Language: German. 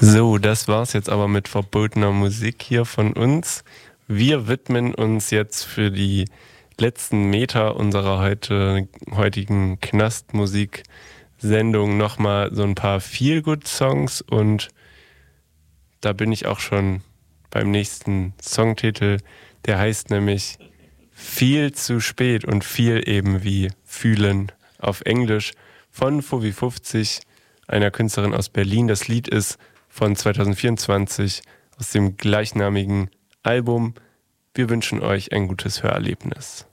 So, das war's jetzt aber mit verbotener Musik hier von uns. Wir widmen uns jetzt für die letzten Meter unserer heutigen Knastmusik-Sendung nochmal so ein paar Feel-Good-Songs und da bin ich auch schon beim nächsten Songtitel. Der heißt nämlich Viel zu spät und viel eben wie fühlen auf Englisch von Fovi50, einer Künstlerin aus Berlin. Das Lied ist von 2024 aus dem gleichnamigen Album. Wir wünschen euch ein gutes Hörerlebnis.